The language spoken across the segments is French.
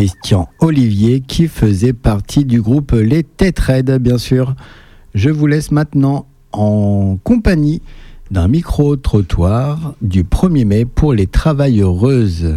Christian Olivier qui faisait partie du groupe Les Têtes Raides, bien sûr. Je vous laisse maintenant en compagnie d'un micro-trottoir du 1er mai pour les travailleuses.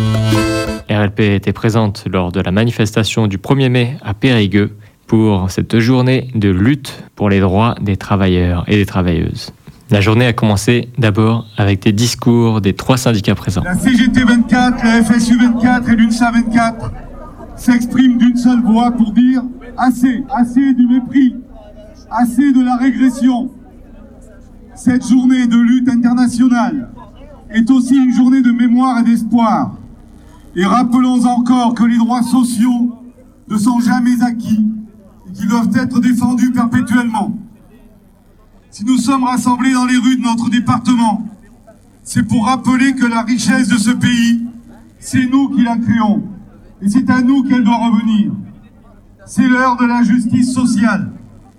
RLP était présente lors de la manifestation du 1er mai à Périgueux pour cette journée de lutte pour les droits des travailleurs et des travailleuses. La journée a commencé d'abord avec des discours des 3 syndicats présents. La CGT 24, la FSU 24 et l'UNSA 24 s'expriment d'une seule voix pour dire assez, assez du mépris, assez de la régression. Cette journée de lutte internationale est aussi une journée de mémoire et d'espoir. Et rappelons encore que les droits sociaux ne sont jamais acquis et qu'ils doivent être défendus perpétuellement. Si nous sommes rassemblés dans les rues de notre département, c'est pour rappeler que la richesse de ce pays, c'est nous qui la créons. Et c'est à nous qu'elle doit revenir. C'est l'heure de la justice sociale.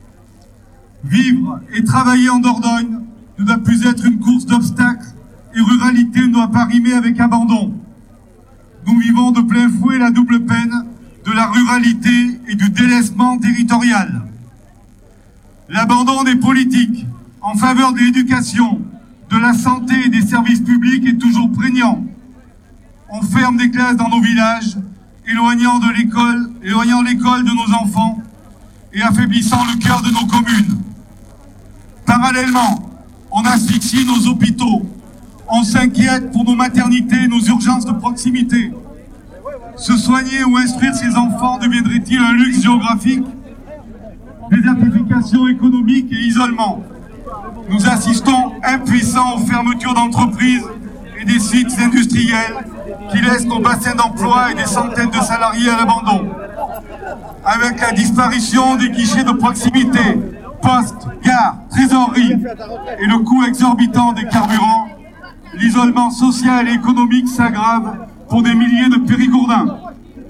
Vivre et travailler en Dordogne ne doit plus être une course d'obstacles et ruralité ne doit pas rimer avec abandon. Nous vivons de plein fouet la double peine de la ruralité et du délaissement territorial. L'abandon des politiques en faveur de l'éducation, de la santé et des services publics est toujours prégnant. On ferme des classes dans nos villages, éloignant l'école de nos enfants et affaiblissant le cœur de nos communes. Parallèlement, on asphyxie nos hôpitaux. On s'inquiète pour nos maternités et nos urgences de proximité. Se soigner ou instruire ses enfants deviendrait-il un luxe géographique? Désertification économique et isolement. Nous assistons impuissants aux fermetures d'entreprises et des sites industriels qui laissent nos bassins d'emploi et des centaines de salariés à l'abandon. Avec la disparition des guichets de proximité, postes, gares, trésoreries et le coût exorbitant des carburants, l'isolement social et économique s'aggrave pour des milliers de Périgourdins.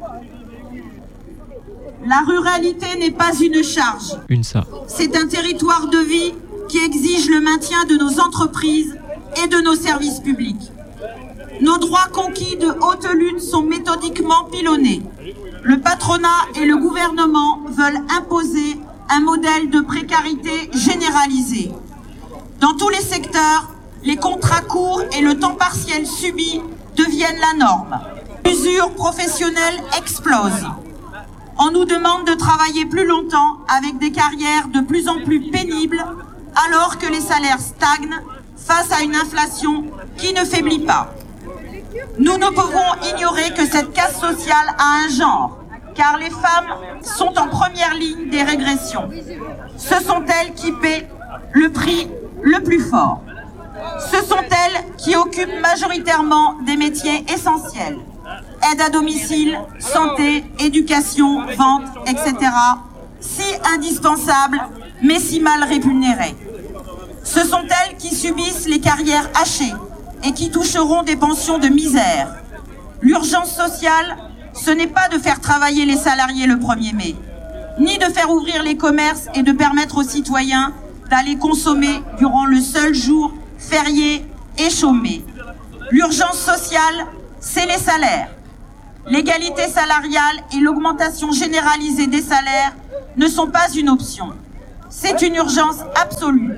La ruralité n'est pas une charge. UNSA. C'est un territoire de vie qui exige le maintien de nos entreprises et de nos services publics. Nos droits conquis de haute lutte sont méthodiquement pilonnés. Le patronat et le gouvernement veulent imposer un modèle de précarité généralisé. Dans tous les secteurs, les contrats courts et le temps partiel subi deviennent la norme. L'usure professionnelle explose. On nous demande de travailler plus longtemps avec des carrières de plus en plus pénibles alors que les salaires stagnent face à une inflation qui ne faiblit pas. Nous ne pouvons ignorer que cette casse sociale a un genre, car les femmes sont en première ligne des régressions. Ce sont elles qui paient le prix le plus fort. Ce sont elles qui occupent majoritairement des métiers essentiels. Aide à domicile, santé, éducation, vente, etc. Si indispensables, mais si mal rémunérées. Ce sont elles qui subissent les carrières hachées et qui toucheront des pensions de misère. L'urgence sociale, ce n'est pas de faire travailler les salariés le 1er mai, ni de faire ouvrir les commerces et de permettre aux citoyens d'aller consommer durant le seul jour férié et chômé. L'urgence sociale, c'est les salaires. L'égalité salariale et l'augmentation généralisée des salaires ne sont pas une option. C'est une urgence absolue.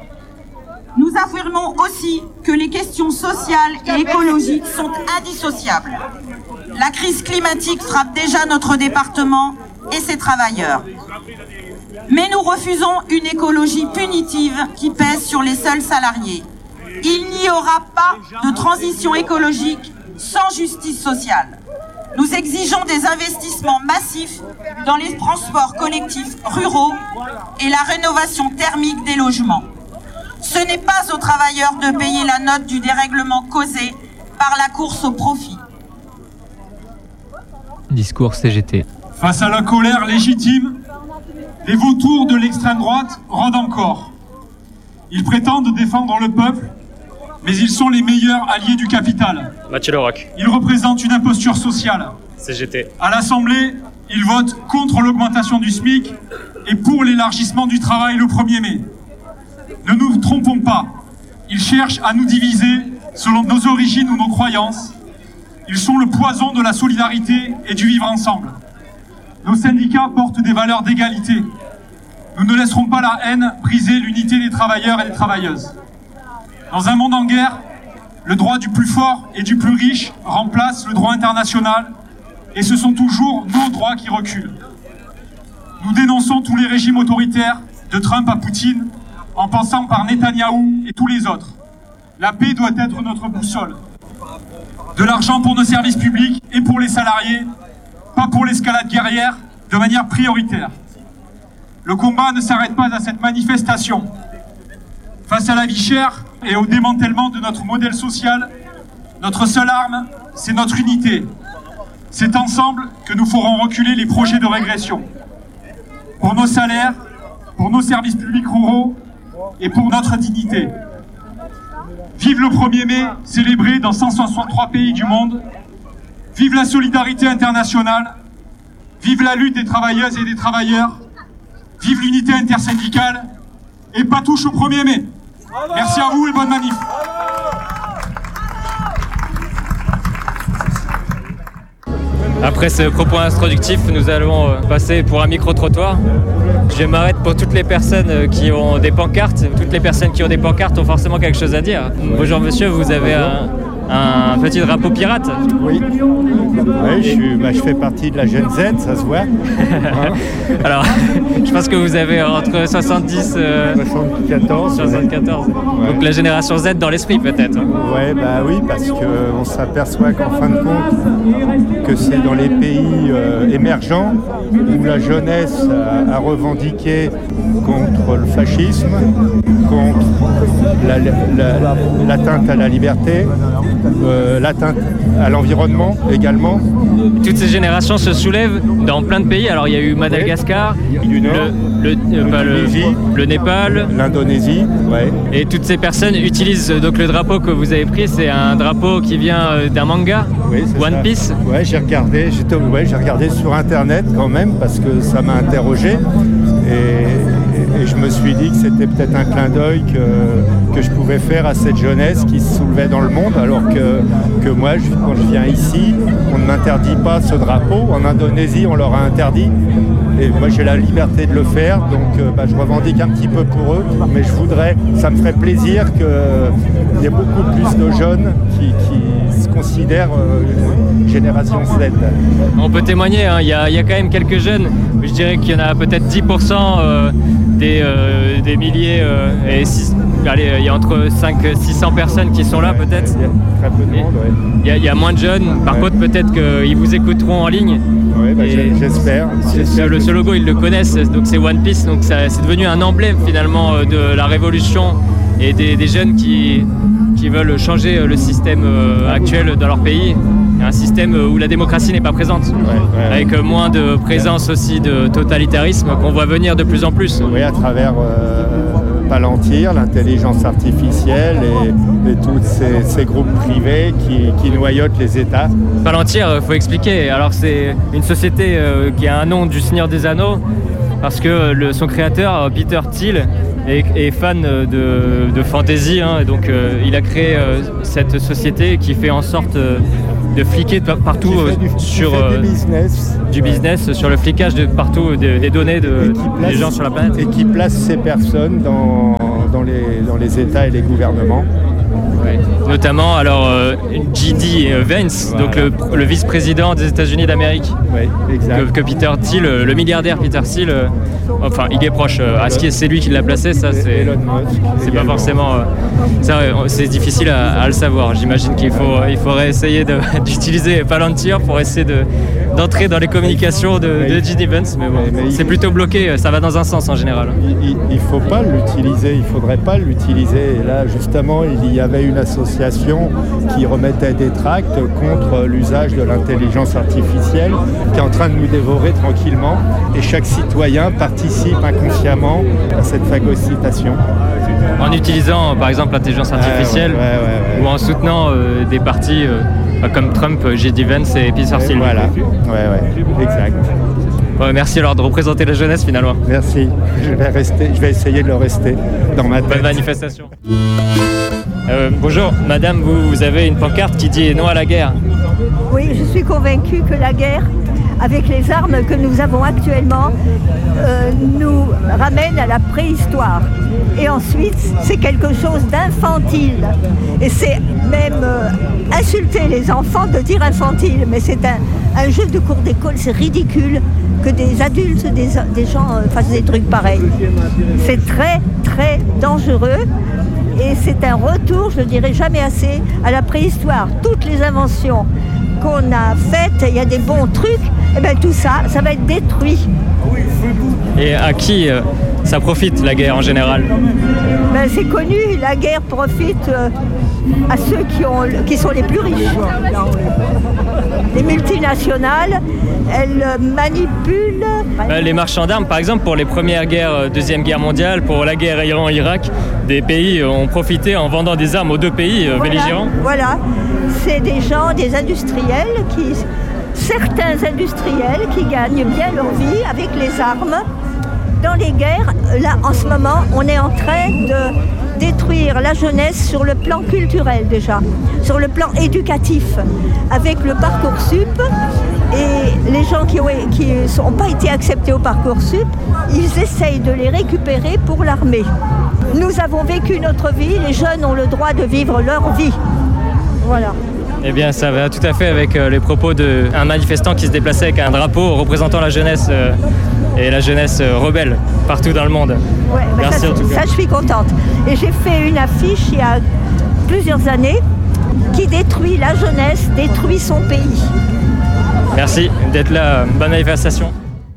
Nous affirmons aussi que les questions sociales et écologiques sont indissociables. La crise climatique frappe déjà notre département et ses travailleurs. Mais nous refusons une écologie punitive qui pèse sur les seuls salariés. Il n'y aura pas de transition écologique sans justice sociale. Nous exigeons des investissements massifs dans les transports collectifs ruraux et la rénovation thermique des logements. Ce n'est pas aux travailleurs de payer la note du dérèglement causé par la course au profit. Discours CGT. Face à la colère légitime, les vautours de l'extrême droite rôdent encore. Ils prétendent défendre le peuple, mais ils sont les meilleurs alliés du capital. Mathieu Leroc. Ils représentent une imposture sociale. CGT. À l'Assemblée, ils votent contre l'augmentation du SMIC et pour l'élargissement du travail le 1er mai. Ne nous trompons pas, ils cherchent à nous diviser selon nos origines ou nos croyances. Ils sont le poison de la solidarité et du vivre ensemble. Nos syndicats portent des valeurs d'égalité. Nous ne laisserons pas la haine briser l'unité des travailleurs et des travailleuses. Dans un monde en guerre, le droit du plus fort et du plus riche remplace le droit international et ce sont toujours nos droits qui reculent. Nous dénonçons tous les régimes autoritaires, de Trump à Poutine, en passant par Netanyahou et tous les autres. La paix doit être notre boussole. De l'argent pour nos services publics et pour les salariés, pas pour l'escalade guerrière, de manière prioritaire. Le combat ne s'arrête pas à cette manifestation. Face à la vie chère et au démantèlement de notre modèle social, notre seule arme, c'est notre unité. C'est ensemble que nous ferons reculer les projets de régression. Pour nos salaires, pour nos services publics ruraux et pour notre dignité. Vive le 1er mai, célébré dans 163 pays du monde. Vive la solidarité internationale. Vive la lutte des travailleuses et des travailleurs. Vive l'unité intersyndicale. Et pas touche au 1er mai. Merci à vous et bonne manif. Après ce propos introductif, nous allons passer pour un micro-trottoir. Je m'arrête pour toutes les personnes qui ont des pancartes. Toutes les personnes qui ont des pancartes ont forcément quelque chose à dire. Bonjour monsieur, vous avez un petit drapeau pirate. Oui, je fais partie de la Gen Z, ça se voit. Alors, je pense que vous avez entre 70... 74. 74. Ouais. Donc la génération Z dans l'esprit peut-être. Ouais, oui, parce qu'on s'aperçoit qu'en fin de compte, que c'est dans les pays émergents où la jeunesse a revendiqué contre le fascisme, contre l'atteinte à la liberté, l'atteinte à l'environnement également. Toutes ces générations se soulèvent dans plein de pays. Alors il y a eu Madagascar, le Népal, l'Indonésie, ouais. Et toutes ces personnes utilisent donc le drapeau que vous avez pris, c'est un drapeau qui vient d'un manga, oui, One Piece. Ouais, j'ai regardé sur internet quand même parce que ça m'a interrogé et je me suis dit que c'était peut-être un clin d'œil que je pouvais faire à cette jeunesse qui se soulevait dans le monde, alors que moi, quand je viens ici, on ne m'interdit pas ce drapeau. En Indonésie, on leur a interdit. Et moi, j'ai la liberté de le faire, donc je revendique un petit peu pour eux. Mais ça me ferait plaisir qu'il y ait beaucoup plus de jeunes qui se considèrent génération Z. On peut témoigner, hein, il y a quand même quelques jeunes. Je dirais qu'il y en a peut-être 10% des milliers. Il y a entre 500-600 personnes qui sont là peut-être. Il y a très peu de monde, ouais. Il y a moins de jeunes. Par contre, peut-être qu'ils vous écouteront en ligne. Oui, j'espère. Ce logo, ils le connaissent, donc c'est One Piece, donc c'est devenu un emblème finalement de la révolution et des jeunes qui veulent changer le système actuel dans leur pays, un système où la démocratie n'est pas présente, avec moins de présence aussi de totalitarisme qu'on voit venir de plus en plus. Oui, à travers Palantir, l'intelligence artificielle et tous ces groupes privés qui noyautent les États. Palantir, il faut expliquer. Alors c'est une société qui a un nom du Seigneur des Anneaux parce que son créateur, Peter Thiel, est fan de fantasy, hein, et donc il a créé cette société qui fait en sorte de fliquer partout du business sur le fliquage de partout des données des gens sur la planète. Et qui place ces personnes dans les États et les gouvernements. Ouais. Notamment J.D. Vance, voilà. Donc le vice-président des États-Unis d'Amérique, que Peter Thiel, le milliardaire Peter Thiel, enfin il est proche. C'est lui qui l'a placé, ça c'est pas forcément. C'est difficile à le savoir. J'imagine qu'il faudrait essayer d'utiliser Palantir pour essayer d'entrer dans les communications de J.D. Vance, mais bon, c'est plutôt bloqué. Ça va dans un sens en général. Il faut pas l'utiliser. Il faudrait pas l'utiliser. Et là justement, il y avait une association qui remettait des tracts contre l'usage de l'intelligence artificielle qui est en train de nous dévorer tranquillement et chaque citoyen participe inconsciemment à cette phagocytation. En utilisant par exemple l'intelligence artificielle ou en soutenant des partis comme Trump, J.D. Vance et Peter Thiel. Voilà, exact. Ouais, merci alors de représenter la jeunesse finalement. Merci, je vais essayer de le rester dans ma tête. Bonne manifestation. Bonjour, madame, vous avez une pancarte qui dit non à la guerre. Oui, je suis convaincue que la guerre, avec les armes que nous avons actuellement, nous ramène à la préhistoire. Et ensuite, c'est quelque chose d'infantile. Et c'est même insulter les enfants de dire infantile. Mais c'est un jeu de cours d'école, c'est ridicule que des adultes, des gens fassent des trucs pareils. C'est très, très dangereux. Et c'est un retour, je ne dirai jamais assez, à la préhistoire. Toutes les inventions qu'on a faites, il y a des bons trucs, et bien tout ça, ça va être détruit. Et à qui ça profite la guerre en général? Ben, c'est connu, la guerre profite à ceux qui sont les plus riches. Les multinationales, elles manipulent... Les marchands d'armes, par exemple, pour les premières guerres, Deuxième Guerre mondiale, pour la guerre Iran-Irak, des pays ont profité en vendant des armes aux deux pays belligérants. Voilà, c'est des gens, des industriels, certains industriels qui gagnent bien leur vie avec les armes. Dans les guerres, là, en ce moment, on est en train de détruire la jeunesse sur le plan culturel déjà, sur le plan éducatif, avec le Parcoursup. Et les gens qui n'ont pas été acceptés au Parcoursup, ils essayent de les récupérer pour l'armée. Nous avons vécu notre vie, les jeunes ont le droit de vivre leur vie. Voilà. Eh bien, ça va tout à fait avec les propos d'un manifestant qui se déplaçait avec un drapeau représentant la jeunesse et la jeunesse rebelle partout dans le monde. Ouais, merci en tout cas. Ça, je suis contente. Et j'ai fait une affiche il y a plusieurs années qui détruit la jeunesse, détruit son pays. Merci d'être là. Bonne manifestation.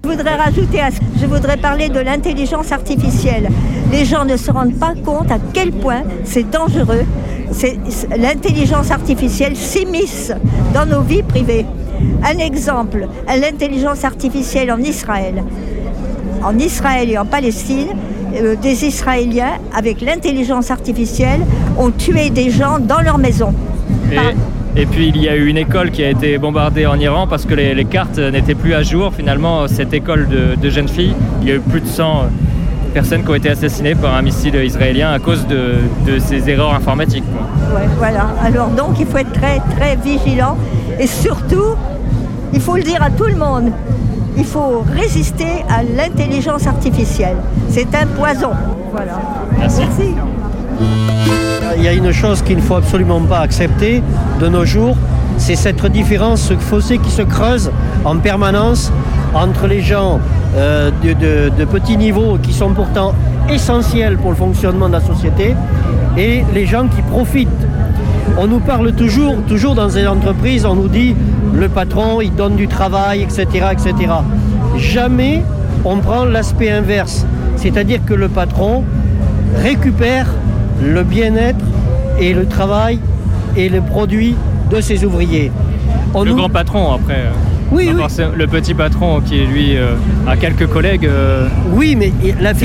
Je voudrais parler de l'intelligence artificielle. Les gens ne se rendent pas compte à quel point c'est dangereux. L'intelligence artificielle s'immisce dans nos vies privées. Un exemple, l'intelligence artificielle en Israël. En Israël et en Palestine, des Israéliens, avec l'intelligence artificielle, ont tué des gens dans leur maison. Et puis il y a eu une école qui a été bombardée en Iran parce que les cartes n'étaient plus à jour. Finalement, cette école de jeunes filles, il y a eu plus de 100 personnes qui ont été assassinées par un missile israélien à cause de ces erreurs informatiques. Ouais, voilà. Alors donc il faut être très très vigilant et surtout, il faut le dire à tout le monde, il faut résister à l'intelligence artificielle. C'est un poison. Voilà. Merci. Il y a une chose qu'il ne faut absolument pas accepter de nos jours, c'est cette différence, ce fossé qui se creuse en permanence entre les gens de petits niveaux qui sont pourtant essentiels pour le fonctionnement de la société et les gens qui profitent. On nous parle toujours dans les entreprises, on nous dit le patron, il donne du travail, etc., etc. Jamais on prend l'aspect inverse, c'est-à-dire que le patron récupère le bien-être et le travail et le produit de ses ouvriers. Grand patron après. Oui. Le petit patron qui, lui, a quelques collègues. Oui, mais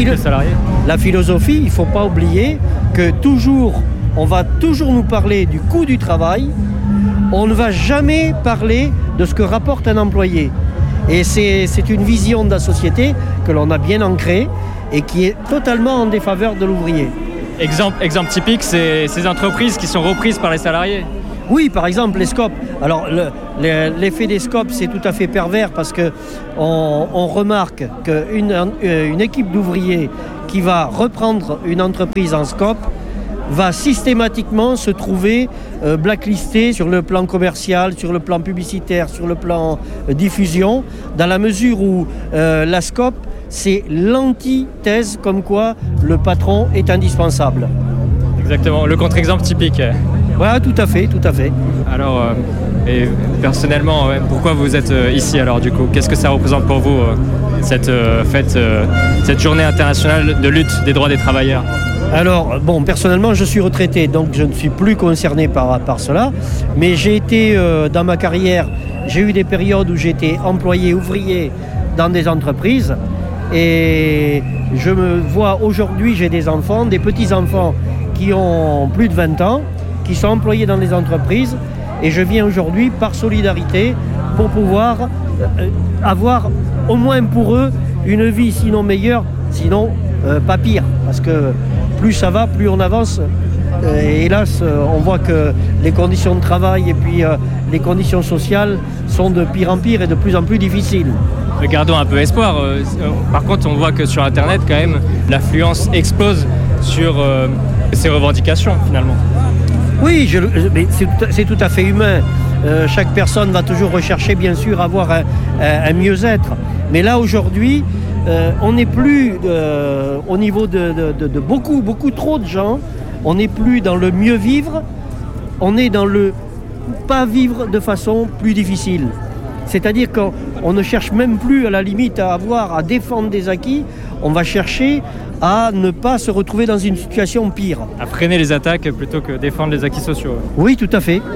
la philosophie, il ne faut pas oublier que on va toujours nous parler du coût du travail. On ne va jamais parler de ce que rapporte un employé. Et c'est une vision de la société que l'on a bien ancrée et qui est totalement en défaveur de l'ouvrier. Exemple typique, c'est ces entreprises qui sont reprises par les salariés. Oui, par exemple, les scopes. Alors, l'effet des scopes, c'est tout à fait pervers parce qu'on remarque qu'une équipe d'ouvriers qui va reprendre une entreprise en scope va systématiquement se trouver blacklistée sur le plan commercial, sur le plan publicitaire, sur le plan diffusion, dans la mesure où la scope, c'est l'antithèse comme quoi le patron est indispensable. Exactement, le contre-exemple typique. Voilà, tout à fait. Alors, et personnellement, pourquoi vous êtes ici alors du coup? Qu'est-ce que ça représente pour vous, cette fête, cette journée internationale de lutte des droits des travailleurs? Alors, personnellement, je suis retraité, donc je ne suis plus concerné par cela. Mais j'ai été, dans ma carrière, j'ai eu des périodes où j'étais employé ouvrier dans des entreprises. Et je me vois aujourd'hui, j'ai des enfants, des petits-enfants qui ont plus de 20 ans, qui sont employés dans des entreprises. Et je viens aujourd'hui par solidarité pour pouvoir avoir au moins pour eux une vie sinon meilleure, sinon pas pire. Parce que plus ça va, plus on avance. Et hélas, on voit que les conditions de travail et puis les conditions sociales sont de pire en pire et de plus en plus difficiles. Gardons un peu espoir. Par contre, on voit que sur Internet, quand même, l'affluence explose sur ces revendications, finalement. Oui, mais c'est tout à fait humain. Chaque personne va toujours rechercher, bien sûr, avoir un mieux-être. Mais là, aujourd'hui, on n'est plus au niveau de beaucoup trop de gens. On n'est plus dans le mieux vivre. On est dans le pas vivre de façon plus difficile. C'est-à-dire qu'on ne cherche même plus, à la limite, à défendre des acquis. On va chercher à ne pas se retrouver dans une situation pire. À freiner les attaques plutôt que défendre les acquis sociaux. Oui, tout à fait.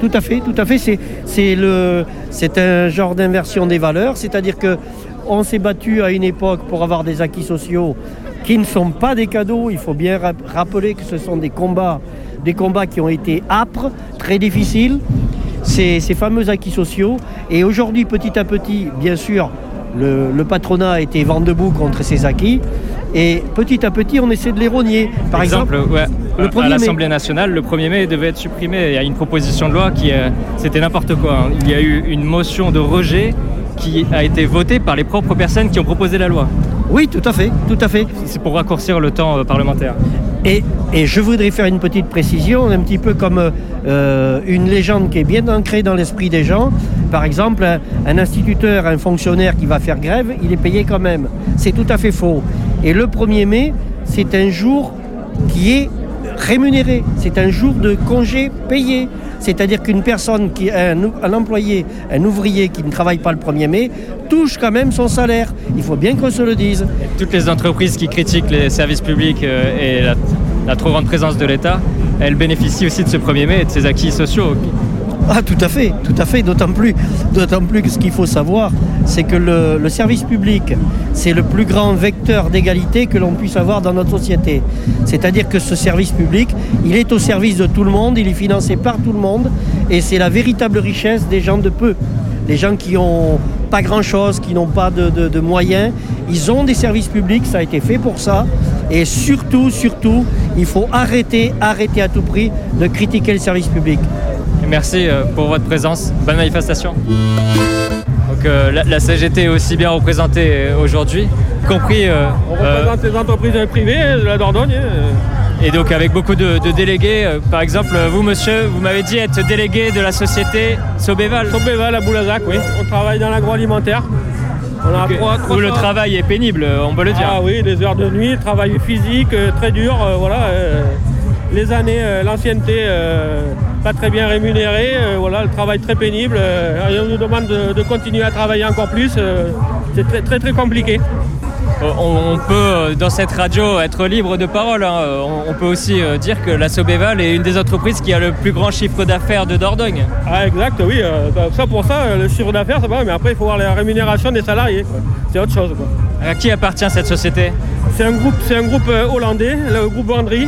C'est un genre d'inversion des valeurs. C'est-à-dire qu'on s'est battu à une époque pour avoir des acquis sociaux qui ne sont pas des cadeaux. Il faut bien rappeler que ce sont des combats qui ont été âpres, très difficiles. Ces fameux acquis sociaux. Et aujourd'hui, petit à petit, bien sûr, le patronat a été vent debout contre ces acquis. Et petit à petit, on essaie de les rogner. Par exemple, à l'Assemblée nationale, le 1er mai devait être supprimé. Il y a une proposition de loi c'était n'importe quoi. Il y a eu une motion de rejet qui a été votée par les propres personnes qui ont proposé la loi. Oui, tout à fait. C'est pour raccourcir le temps parlementaire. Et je voudrais faire une petite précision, un petit peu comme une légende qui est bien ancrée dans l'esprit des gens. Par exemple, un instituteur, un fonctionnaire qui va faire grève, il est payé quand même. C'est tout à fait faux. Et le 1er mai, c'est un jour qui est rémunéré. C'est un jour de congé payé. C'est-à-dire qu'une personne, un employé, un ouvrier qui ne travaille pas le 1er mai, touche quand même son salaire. Il faut bien qu'on se le dise. Et toutes les entreprises qui critiquent les services publics et la trop grande présence de l'État, elles bénéficient aussi de ce 1er mai et de ces acquis sociaux. Ah, tout à fait, d'autant plus que ce qu'il faut savoir, c'est que le service public, c'est le plus grand vecteur d'égalité que l'on puisse avoir dans notre société. C'est-à-dire que ce service public, il est au service de tout le monde, il est financé par tout le monde, et c'est la véritable richesse des gens de peu. Les gens qui n'ont pas grand-chose, qui n'ont pas de moyens, ils ont des services publics, ça a été fait pour ça. Et surtout, il faut arrêter à tout prix de critiquer le service public. Merci pour votre présence. Bonne manifestation. Donc la CGT est aussi bien représentée aujourd'hui, y compris... on représente les entreprises privées de la Dordogne. Et donc avec beaucoup de délégués. Par exemple, vous, monsieur, vous m'avez dit être délégué de la société Sobeval. Sobeval à Boulazac, oui. On travaille dans l'agroalimentaire. Où le travail est pénible, on peut le dire. Ah oui, les heures de nuit, travail physique, très dur, voilà. Les années, l'ancienneté, pas très bien rémunérée, voilà, le travail très pénible. Et on nous demande de continuer à travailler encore plus. C'est très, très, très compliqué. On peut, dans cette radio, être libre de parole. Hein. On peut aussi dire que la Sobeval est une des entreprises qui a le plus grand chiffre d'affaires de Dordogne. Ah, exact, oui. Pour ça, le chiffre d'affaires, c'est pas, mais après, il faut voir la rémunération des salariés, quoi. C'est autre chose, quoi. À qui appartient cette société ? C'est un groupe hollandais, le groupe Wandry.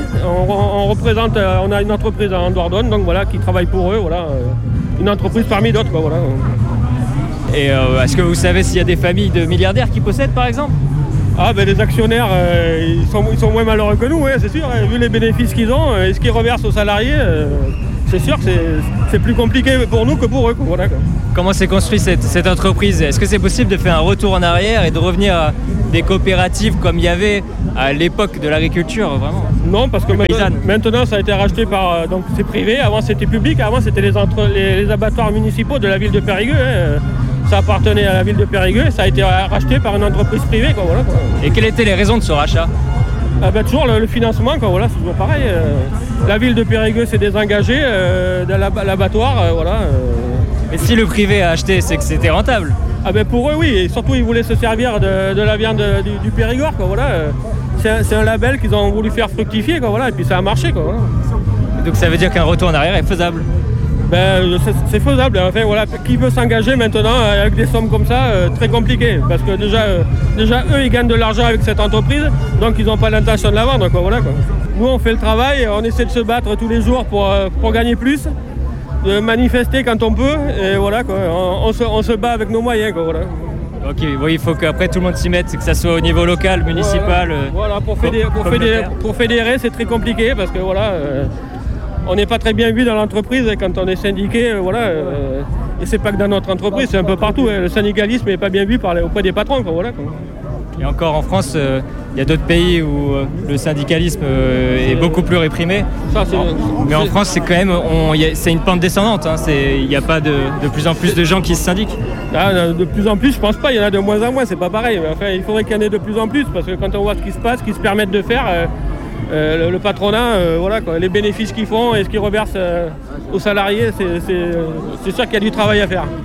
On a une entreprise en Dordogne, donc voilà, qui travaille pour eux, voilà. Une entreprise parmi d'autres, quoi, voilà. Et est-ce que vous savez s'il y a des familles de milliardaires qui possèdent, par exemple ? Ah ben les actionnaires, ils sont moins malheureux que nous, c'est sûr, vu les bénéfices qu'ils ont et ce qu'ils reversent aux salariés, c'est sûr que c'est plus compliqué pour nous que pour eux. Voilà, quoi. Comment s'est construite cette entreprise ? Est-ce que c'est possible de faire un retour en arrière et de revenir à des coopératives comme il y avait à l'époque de l'agriculture, vraiment ? Non, parce que maintenant ça a été racheté par... donc c'est privé, avant c'était public, avant c'était les abattoirs municipaux de la ville de Périgueux. Ça appartenait à la ville de Périgueux, ça a été racheté par une entreprise privée, quoi, voilà, quoi. Et quelles étaient les raisons de ce rachat ? Toujours le financement, quoi, voilà, c'est toujours pareil. La ville de Périgueux s'est désengagée de l'abattoir, voilà. Mais si le privé a acheté, c'est que c'était rentable. Pour eux, oui, et surtout ils voulaient se servir de la viande du Périgord, quoi, voilà. C'est un label qu'ils ont voulu faire fructifier, quoi, voilà, et puis ça a marché, quoi, voilà. Donc ça veut dire qu'un retour en arrière est faisable ? C'est faisable, enfin voilà, qui veut s'engager maintenant avec des sommes comme ça, très compliqué, parce que déjà eux ils gagnent de l'argent avec cette entreprise, donc ils n'ont pas l'intention de la vendre, quoi, voilà, quoi. Nous on fait le travail, on essaie de se battre tous les jours pour gagner plus, de manifester quand on peut, et voilà, quoi, on se bat avec nos moyens, quoi, voilà. Ok, oui, il faut qu'après tout le monde s'y mette, que ça soit au niveau local, municipal. Voilà, pour fédérer, c'est très compliqué parce que voilà, on n'est pas très bien vu dans l'entreprise et quand on est syndiqué, et c'est pas que dans notre entreprise, c'est un peu partout. Le syndicalisme n'est pas bien vu auprès des patrons, quoi, voilà. Et encore en France, il y a d'autres pays où le syndicalisme est beaucoup plus réprimé. Mais en France, c'est quand même, c'est une pente descendante. Hein, il n'y a pas de plus en plus de gens qui se syndiquent. De plus en plus, je pense pas. Il y en a de moins en moins. C'est pas pareil. Enfin, il faudrait qu'il y en ait de plus en plus parce que quand on voit ce qui se passe, ce qu'ils se permettent de faire, le patronat, les bénéfices qu'ils font et ce qu'ils reversent aux salariés, c'est sûr qu'il y a du travail à faire.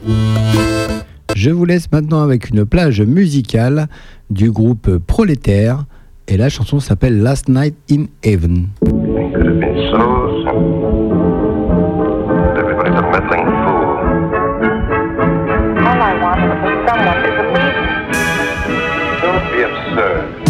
Je vous laisse maintenant avec une plage musicale du groupe Prolétaire et la chanson s'appelle Last Night in Heaven. It could have been so simple. Everybody's a meddling fool. All I want is for someone to believe. Don't be absurd.